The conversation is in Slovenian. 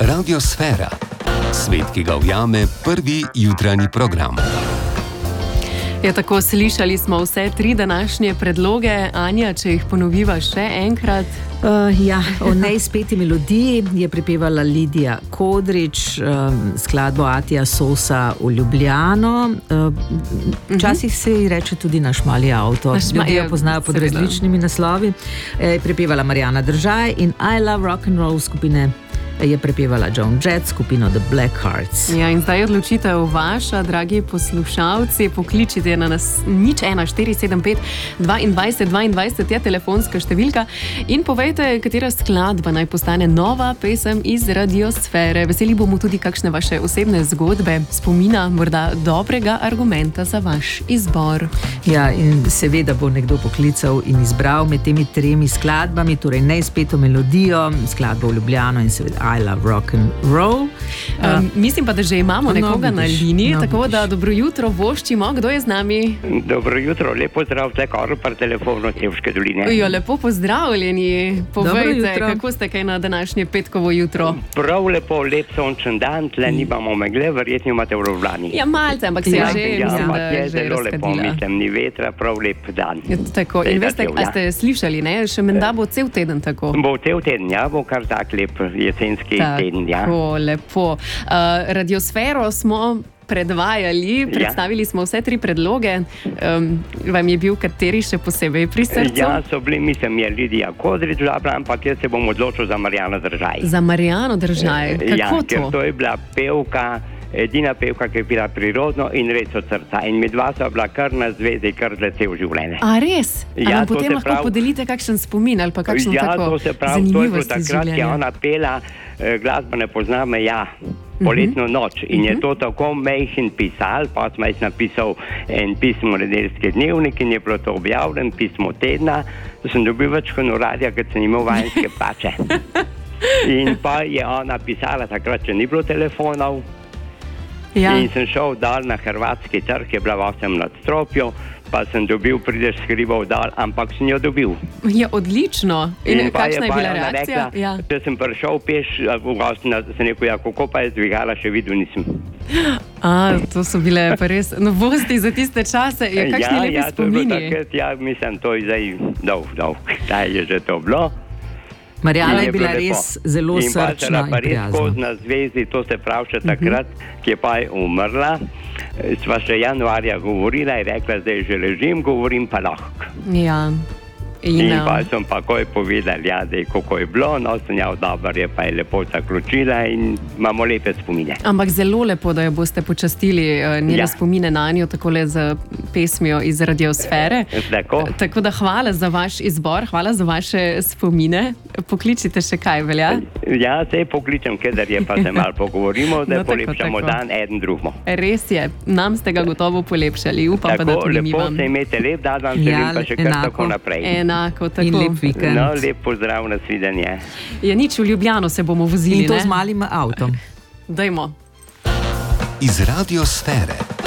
Radiosfera. Svet, ki ga ujame prvi jutranji program. Ja, tako slišali smo vse tri današnje predloge. Anja, če jih ponoviva še enkrat. O neizpeti melodiji je prepevala Lidija Kodrič, skladbo Atija Sosa v Ljubljano. Včasih se ji reče tudi Naš mali avto. Ljudje jo poznajo pod različnimi naslovi. Je prepevala Marjana Držaj in I Love Rock and Roll skupine je prepevala Joan Jett, skupino The Blackhearts. Ja, in zdaj odločitev vaša, dragi poslušalci. Pokličite na nas 01475 22 je telefonska številka in povejte, katera skladba naj postane nova pesem iz Radiosfere. Veseli bomo tudi kakšne vaše osebne zgodbe, spomina, morda dobrega argumenta za vaš izbor. Ja, in seveda bo nekdo poklical in izbral med temi tremi skladbami, torej neizpeto melodijo, skladbo v Ljubljano in seveda I Love Rock and Roll. Mislim pa, da že imamo nekoga na liniji, tako da dobro jutro voščimo. Kdo je z nami? Dobro jutro, lepo zdrav, Karl par telefonu Sevške doline. Jo, lepo pozdravljeni. Povejte, kako ste kaj na današnje petkovo jutro? Prav lepo, lep sončen dan, tle nimamo megle, verjetno imate v Rovlani. Ja, malce, ampak se je že, mislim, da je že zelo lepo, mislim, ni vetra, prav lep dan. Tako, in veste, a ste slišali, ne? Še menda bo cel teden tako. Bo cel teden, ja, bo kar tak lep jesenski teden, ja. Tako, lepo. Radiosfero smo predvajali, predstavili smo vse tri predloge. Vam je bil kateri še posebej pri srcu? Ja, so bili, mislim, je Lidija Kodrič, ampak jaz se bom odločil za Marjano Držaj. Za Marjano Držaj? Kako to? Ker to je bila pevka, edina pevka, ki je bila prirodno in res od srca. In mi dva so bila kar na zvezi, kar za cel življenje. A res? A nam potem lahko podelite kakšen spomin ali pa kakšno tako zanimivost iz življenja? Takrat je ona pela Glasba ne pozna meja, Poletno noč. In je to tako mejhin pisal, pa sem jaz napisal en pismo Nedeljski dnevnik in je bilo to objavljeno, pismo tedna. Sem dobil več honorarja, ker sem imel vajenske plače. In pa je ona pisala, takrat, če ni bilo telefonov. Ja. In sem šel dal na Hrvatski trg, je bila v 8 nadstropju, pa sem dobil, prideš skrival dal, ampak sem jo dobil. Je odlično. In kakšna je bila reakcija? Rekla, če sem prišel peš, sem rekel, kako pa je dvigala, še videl nisem. To so bile pa res novosti za tiste čase. Kakšni lepi spomini? Ja, mislim, to je zdaj dolg. Kaj je že to bilo? Marjana je bila res zelo srčna in prijazna. Pa na zvezi, to se pravi še takrat, ki je pa umrla. Sva še januarja govorila in rekla, zdaj že ležim, govorim pa lahko. Ja. In pa sem pa ko je povedali, kako je bilo, no sem dobro je, pa je lepo zaključila in imamo lepe spomine. Ampak zelo lepo, da jo boste počastili njene spomine na njo, takole z pesmijo iz Radiosfere. Tako da hvala za vaš izbor, hvala za vaše spomine. Pokličite še kaj, velja? Ja, se pokličem, kedar je, pa se malo pogovorimo, da polepšamo dan eden drugmo. Res je, nam ste ga gotovo polepšali, upam pa, da tudi mi vam. Tako, lepo se imete, lep dan vam želim, pa še kar tako naprej. Enako, tako. In lep vikend. No, lep pozdrav, nasvidenje. Ja, nič, v Ljubljano se bomo vozili, in to z malim avtom. Dajmo. Iz Radiosfere.